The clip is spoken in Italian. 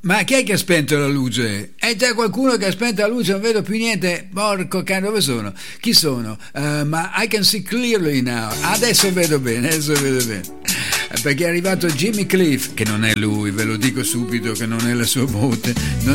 Ma chi è che ha spento la luce? C'è qualcuno che ha spento la luce, non vedo più niente. Porco cane, dove sono? Chi sono? Ma I can see clearly now. Adesso vedo bene, perché è arrivato Jimmy Cliff, che non è lui, ve lo dico subito che non è la sua voce.